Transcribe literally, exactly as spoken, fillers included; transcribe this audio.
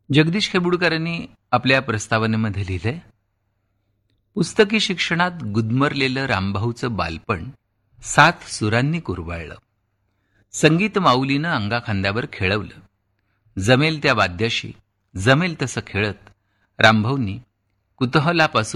जगदीश खेबुडकरांनी आपल्या प्रस्तावनेमध्ये लिहिलंय, पुस्तकी शिक्षणात गुदमरलेलं रामभाऊचं बालपण सात सुरांनी कुरवाळलं. संगीत माऊलीनं अंगाखांद्यावर खेळवलं. जमेल त्या वाद्याशी जमेल तसं खेळत रामभाऊंनी कुतूहलापासून